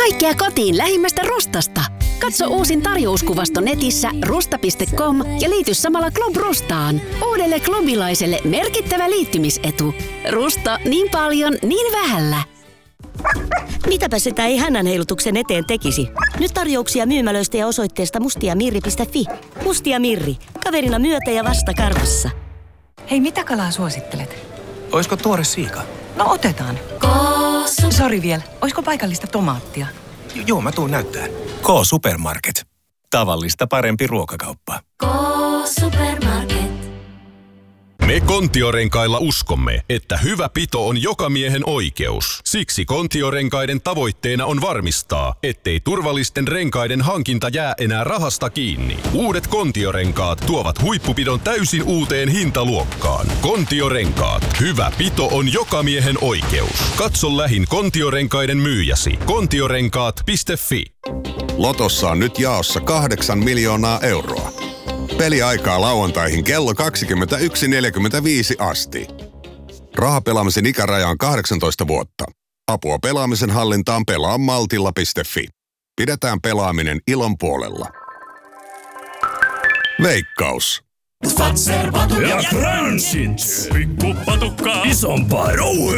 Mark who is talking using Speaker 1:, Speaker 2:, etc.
Speaker 1: Kaikkea kotiin lähimmästä Rustasta. Katso uusin tarjouskuvasto netissä rusta.com ja liity samalla Club Rustaan. Uudelle klubilaiselle merkittävä liittymisetu. Rusta, niin paljon, niin vähällä.
Speaker 2: Mitäpä sitä ei hännänheilutuksen eteen tekisi? Nyt tarjouksia myymälöistä ja osoitteesta mustiamirri.fi. Mustia Mirri. Kaverina myötä ja vasta karvassa.
Speaker 3: Hei, mitä kalaa suosittelet?
Speaker 4: Oisko tuore siika?
Speaker 3: No otetaan. Sori vielä. Oisko paikallista tomaattia?
Speaker 4: Joo, mä tuun näyttään. K-Supermarket. Tavallista parempi ruokakauppa.
Speaker 5: K-Supermarket.
Speaker 6: Me Kontiorenkailla uskomme, että hyvä pito on jokamiehen oikeus. Siksi Kontiorenkaiden tavoitteena on varmistaa, ettei turvallisten renkaiden hankinta jää enää rahasta kiinni. Uudet Kontiorenkaat tuovat huippupidon täysin uuteen hintaluokkaan. Kontiorenkaat. Hyvä pito on jokamiehen oikeus. Katso lähin Kontiorenkaiden myyjäsi. Kontiorenkaat.fi.
Speaker 7: Lotossa on nyt jaossa 8 miljoonaa euroa. Peliaikaa lauantaihin kello 21.45 asti. Rahapelaamisen ikäraja on 18 vuotta. Apua pelaamisen hallintaan pelaamaltilla.fi. Pidetään pelaaminen ilon puolella. Veikkaus.
Speaker 8: Fatser, Patu ja Fransit. Pikku patukka. Isompaa rouhe.